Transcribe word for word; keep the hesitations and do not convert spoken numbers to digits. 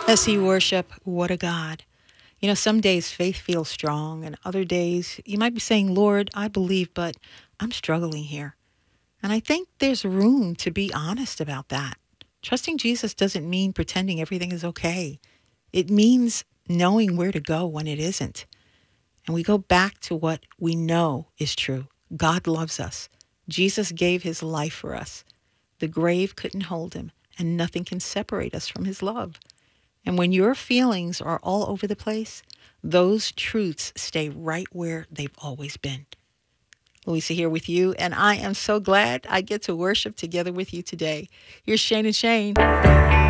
As you worship, what a God. You know, some days faith feels strong, and other days you might be saying, Lord, I believe, but I'm struggling here. And I think there's room to be honest about that. Trusting Jesus doesn't mean pretending everything is okay. It means knowing where to go when it isn't. And we go back to what we know is true. God loves us. Jesus gave his life for us. The grave couldn't hold him, and nothing can separate us from his love. And when your feelings are all over the place, those truths stay right where they've always been. Louisa here with you, and I am so glad I get to worship together with you today. Here's Shane and Shane.